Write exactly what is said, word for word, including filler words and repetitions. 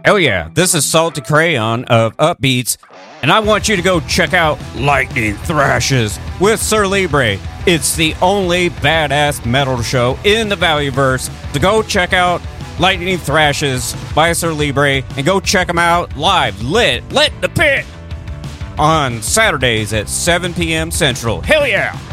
Hell yeah, this is Salty Crayon of Upbeats, and I want you to go check out Lightning Thrashes with Sir Libre. It's the only badass metal show in the Valleyverse. So go check out Lightning Thrashes by Sir Libre, and go check them out live, lit, lit the pit, on Saturdays at seven p.m. Central. Hell yeah!